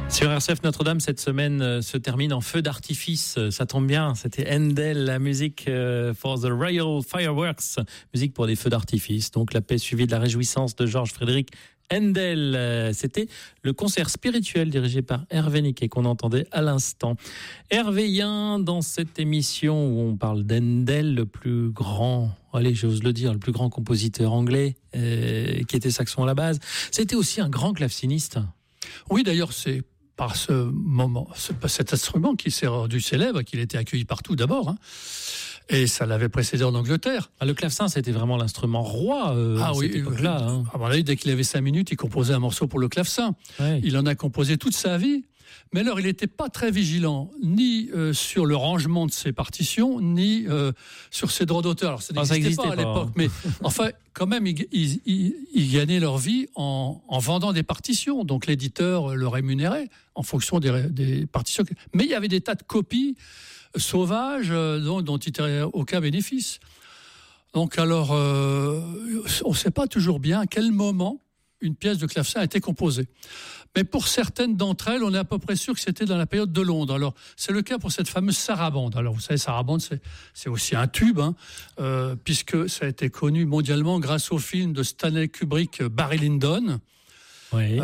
Sur RCF Notre-Dame, cette semaine se termine en feu d'artifice. Ça tombe bien, c'était Handel, la musique for the Royal Fireworks, musique pour des feux d'artifice. Donc la paix suivie de la réjouissance de Georges Frédéric Handel. C'était le concert spirituel dirigé par Hervé Niquet qu'on entendait à l'instant. Hervé Yen, dans cette émission où on parle d'Handel, le plus grand, allez, j'ose le dire, le plus grand compositeur anglais, qui était saxon à la base. C'était aussi un grand claveciniste. Oui, d'ailleurs, c'est par ce moment, cet instrument qui s'est rendu célèbre, qu'il était accueilli partout d'abord, et ça l'avait précédé en Angleterre. Le clavecin, c'était vraiment l'instrument roi à cette époque-là. À mon avis, dès qu'il avait 5 minutes, il composait un morceau pour le clavecin. Ouais. Il en a composé toute sa vie. Mais alors, il n'était pas très vigilant, ni sur le rangement de ses partitions, ni sur ses droits d'auteur. Alors, ça n'existait pas à l'époque, mais enfin, quand même, ils gagnaient leur vie en vendant des partitions. Donc, l'éditeur le rémunérait en fonction des partitions. Mais il y avait des tas de copies sauvages dont il tirait aucun bénéfice. Donc, alors, on ne sait pas toujours bien à quel moment une pièce de clavecin a été composée. Mais pour certaines d'entre elles, on est à peu près sûr que c'était dans la période de Londres. Alors, c'est le cas pour cette fameuse sarabande. Alors, vous savez, sarabande, c'est aussi un tube, puisque ça a été connu mondialement grâce au film de Stanley Kubrick, Barry Lyndon. Oui.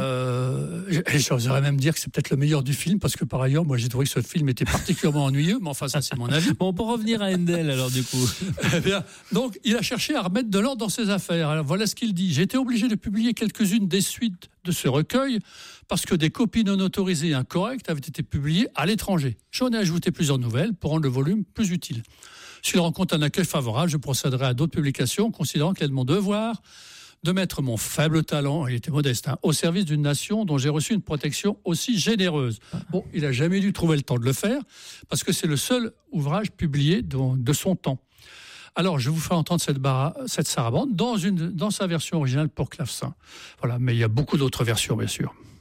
Et j'oserais même dire que c'est peut-être le meilleur du film, parce que par ailleurs, moi, j'ai trouvé que ce film était particulièrement ennuyeux, mais enfin, ça, c'est mon avis. Bon, pour revenir à Handel, alors, du coup. Eh bien, donc, il a cherché à remettre de l'ordre dans ses affaires. Alors, voilà ce qu'il dit. J'ai été obligé de publier quelques-unes des suites de ce recueil, parce que des copies non autorisées et incorrectes avaient été publiées à l'étranger. J'en ai ajouté plusieurs nouvelles pour rendre le volume plus utile. S'il rencontre un accueil favorable, je procéderai à d'autres publications, considérant qu'il est de mon devoir de mettre mon faible talent, il était modeste, au service d'une nation dont j'ai reçu une protection aussi généreuse. Bon, il n'a jamais dû trouver le temps de le faire, parce que c'est le seul ouvrage publié de son temps. Alors, je vous fais entendre cette sarabande dans sa version originale pour clavecin. Voilà, mais il y a beaucoup d'autres versions, bien sûr.